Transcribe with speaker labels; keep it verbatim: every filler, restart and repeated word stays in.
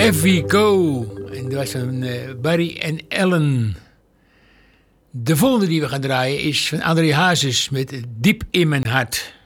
Speaker 1: Effie Go. En dat was van uh, Barry en Ellen. De volgende die we gaan draaien is van André Hazes met Diep in mijn hart.